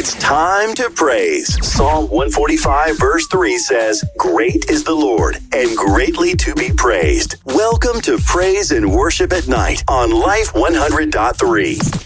It's time to praise. Psalm 145 verse 3 says, "Great is the Lord and greatly to be praised." Welcome to Praise and Worship at Night on Life 100.3.